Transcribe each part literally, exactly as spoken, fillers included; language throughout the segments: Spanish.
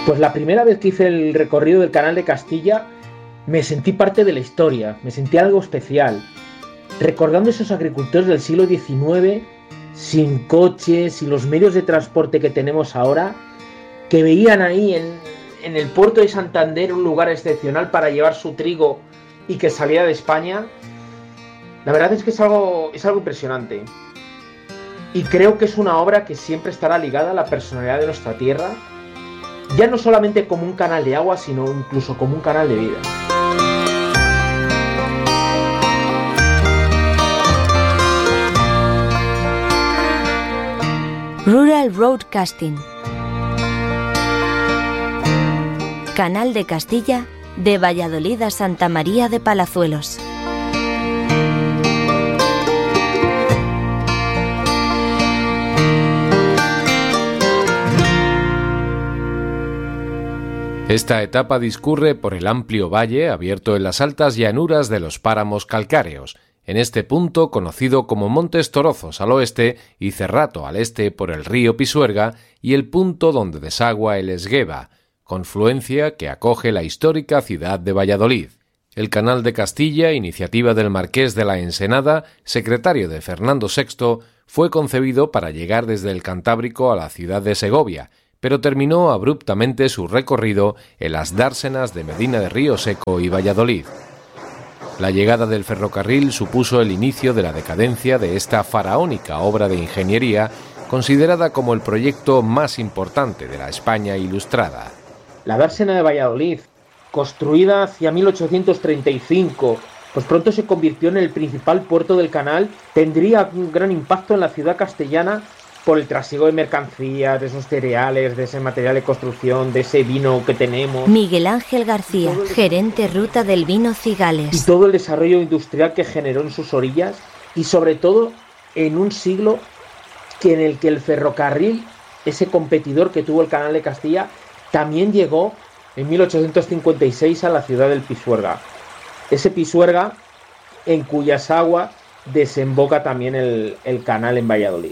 Pues la primera vez que hice el recorrido del Canal de Castilla me sentí parte de la historia, me sentí algo especial, recordando esos agricultores del siglo diecinueve, sin coches, sin los medios de transporte que tenemos ahora, que veían ahí en, en el puerto de Santander un lugar excepcional para llevar su trigo y que salía de España. La verdad es que es algo, es algo impresionante. Y creo que es una obra que siempre estará ligada a la personalidad de nuestra tierra, ya no solamente como un canal de agua, sino incluso como un canal de vida. Rural Broadcasting. Canal de Castilla, de Valladolid a Santa María de Palazuelos. Esta etapa discurre por el amplio valle abierto en las altas llanuras de los páramos calcáreos, en este punto conocido como Montes Torozos al oeste y Cerrato al este por el río Pisuerga y el punto donde desagua el Esgueva, confluencia que acoge la histórica ciudad de Valladolid. El Canal de Castilla, iniciativa del Marqués de la Ensenada, secretario de Fernando sexto, fue concebido para llegar desde el Cantábrico a la ciudad de Segovia, pero terminó abruptamente su recorrido en las dársenas de Medina de Río Seco y Valladolid. La llegada del ferrocarril supuso el inicio de la decadencia de esta faraónica obra de ingeniería, considerada como el proyecto más importante de la España ilustrada. La dársena de Valladolid, construida hacia mil ochocientos treinta y cinco, pues pronto se convirtió en el principal puerto del canal, tendría un gran impacto en la ciudad castellana por el trasiego de mercancías, de esos cereales, de ese material de construcción, de ese vino que tenemos. Miguel Ángel García, gerente ruta del vino Cigales. Y todo el desarrollo industrial que generó en sus orillas, y sobre todo en un siglo que en el que el ferrocarril, ese competidor que tuvo el Canal de Castilla, también llegó en mil ochocientos cincuenta y seis a la ciudad del Pisuerga. Ese Pisuerga en cuyas aguas desemboca también el, el canal en Valladolid.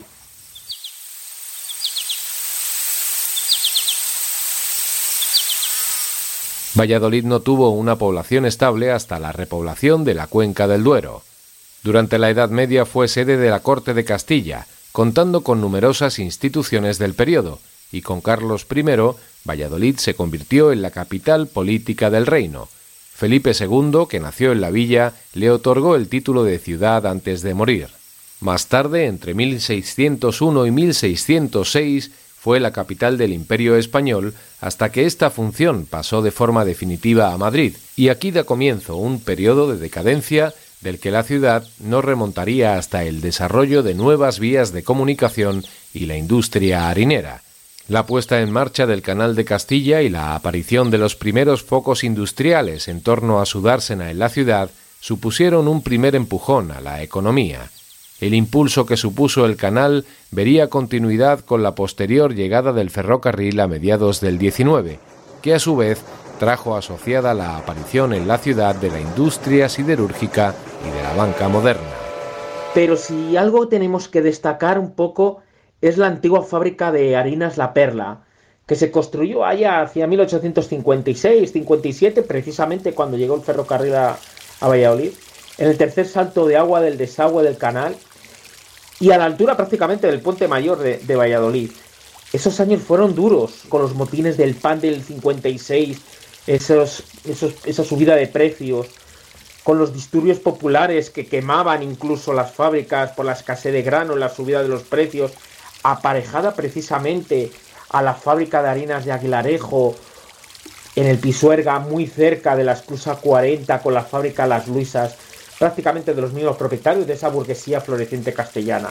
Valladolid no tuvo una población estable hasta la repoblación de la cuenca del Duero. Durante la Edad Media fue sede de la Corte de Castilla, contando con numerosas instituciones del periodo, y con Carlos primero, Valladolid se convirtió en la capital política del reino. Felipe segundo, que nació en la villa, le otorgó el título de ciudad antes de morir. Más tarde, entre mil seiscientos uno y mil seiscientos seis, fue la capital del Imperio Español hasta que esta función pasó de forma definitiva a Madrid, y aquí da comienzo un periodo de decadencia del que la ciudad no remontaría hasta el desarrollo de nuevas vías de comunicación y la industria harinera. La puesta en marcha del Canal de Castilla y la aparición de los primeros focos industriales en torno a su dársena en la ciudad supusieron un primer empujón a la economía. El impulso que supuso el canal vería continuidad con la posterior llegada del ferrocarril a mediados del diecinueve, que a su vez trajo asociada la aparición en la ciudad de la industria siderúrgica y de la banca moderna. Pero si algo tenemos que destacar un poco es la antigua fábrica de harinas La Perla, que se construyó allá hacia mil ochocientos cincuenta y seis cincuenta y siete, precisamente cuando llegó el ferrocarril a, a Valladolid, en el tercer salto de agua del desagüe del canal y a la altura prácticamente del Puente Mayor de, de Valladolid. Esos años fueron duros, con los motines del pan del cincuenta y seis, esos, esos, esa subida de precios, con los disturbios populares que quemaban incluso las fábricas por la escasez de grano, la subida de los precios, aparejada precisamente a la fábrica de harinas de Aguilarejo, en el Pisuerga, muy cerca de la esclusa cuarenta, con la fábrica Las Luisas, prácticamente de los mismos propietarios de esa burguesía floreciente castellana.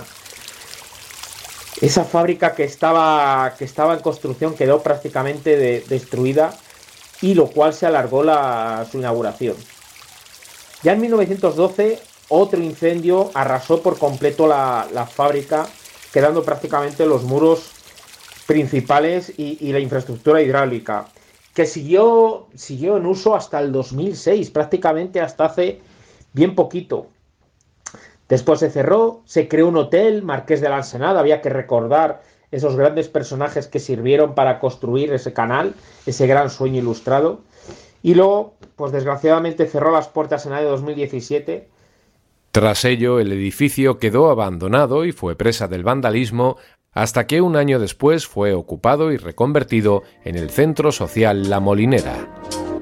Esa fábrica que estaba, que estaba en construcción quedó prácticamente de, destruida, y lo cual se alargó la, su inauguración. Ya en mil novecientos doce, otro incendio arrasó por completo la, la fábrica, quedando prácticamente los muros principales y, y la infraestructura hidráulica, que siguió, siguió en uso hasta el dos mil seis, prácticamente hasta hace bien poquito. Después se cerró, se creó un hotel, Marqués de la Ensenada. Había que recordar esos grandes personajes que sirvieron para construir ese canal, ese gran sueño ilustrado. Y luego, pues desgraciadamente cerró las puertas en el año dos mil diecisiete. Tras ello, el edificio quedó abandonado y fue presa del vandalismo hasta que un año después fue ocupado y reconvertido en el Centro Social La Molinera.